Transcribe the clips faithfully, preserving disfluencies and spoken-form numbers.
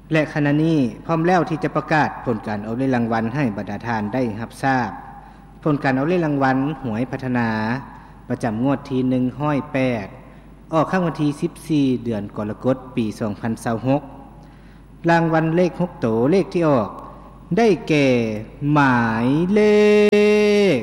และขณะนี้พร้อมแล้วที่จะประกาศผลการออกรางวัลให้บรรดาทานได้รับทราบผลการออกรางวัลหวยพัฒนาประจำงวดที่หนึ่งร้อยแปดออกข้างวันที่สิบสี่เดือนกรกฎาคมปีสองพันยี่สิบหกรางวัลเลขหกโตเลขที่ออกได้แก่หมายเลข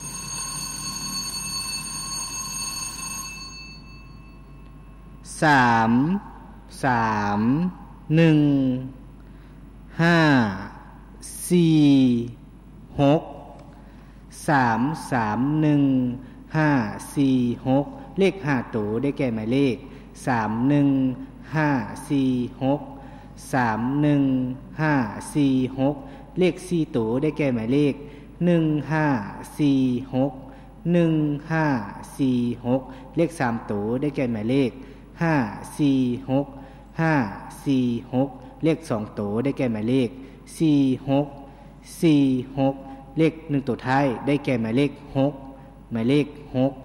สามสามหนึ่งห้าสี่หกสามสามหนึ่งห้าสี่หกเลขห้าโตได้แก่หมายเลขสามหนึ่งห้าสี่หกสามหนึ่งห้าสี่หกเลขสี่โตได้แก่หมายเลขหนึ่งห้าสี่หกหนึ่งห้าสี่หกเลขสามโตได้แก่หมายเลขห้าสี่หกห้าสี่หกเลขสองโตได้แก่หมายเลขสี่หกสี่หกเลขหนึ่งตัวท้ายได้แก่หมายเลขหกหมายเลขหก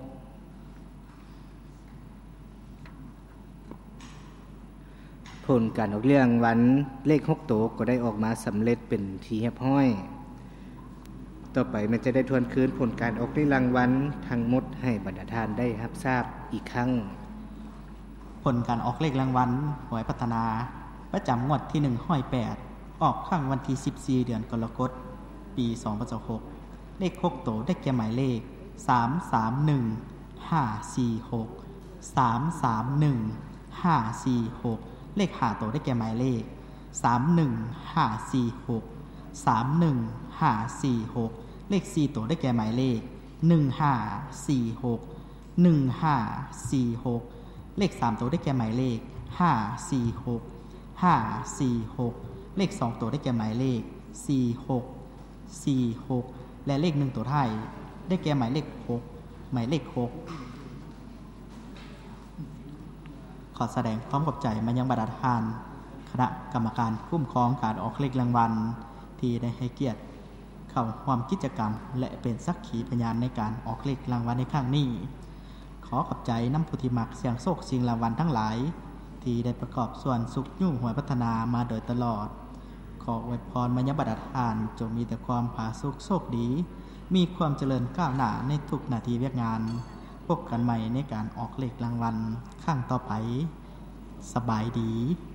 ผลการออกรางวัลเลขหกตัวก็ได้ออกมาสำเร็จเป็นที่เรียบร้อยต่อไปมันจะได้ทวนคืนผลการออกรางวัลทั้งหมดให้บรรดาท่านได้รับทราบอีกครั้งผลการออกเลขรางวัลหวยพัฒนาประจำงวดที่หนึ่งร้อยแปดออกข้างวันที่สิบสี่เดือนกรกฎาคมปีสองพันยี่สิบหกเลขหกโตได้แก่หมายเลขสามสามหนึ่งห้าสี่หกสามสามหนึ่งห้าสี่หกเลขห้าโตได้แก่หมายเลขสามหนึ่งห้าสี่หกสามหนึ่งห้าสี่หกเลขสี่โตได้แก่หมายเลขหนึ่งห้าสี่หกหนึ่งห้าสี่หกเลขสามโตได้แก่หมายเลขห้าสี่หกห้าสี่หกเลขสองโตได้แก่หมายเลขสี่หกสี่หกและเลขหนึ่งตัวท้ายได้แก่หมายเลขหกหมายเลขหกขอแสดงความขอบใจมายังบรรดาท่านคณะกรรมการคุ้มครองการออกเลขรางวัลที่ได้ให้เกียรติเข้าร่วมกิจกรรมและเป็นสักขีพยานในการออกเลขรางวัลในครั้งนี้ขอขอบใจน้ำผู้ที่มักเสี่ยงโชคชิงรางวัลทั้งหลายที่ได้ประกอบส่วนสุขยุ่งหวยพัฒนามาโดยตลอดขออวยพรมายังบรรดาท่านจงมีแต่ความผาสุกโชคดีมีความเจริญก้าวหน้าในทุกนาทีเวียกงานพบกันใหม่ในการออกเลขรางวัลครั้งต่อไปสบายดี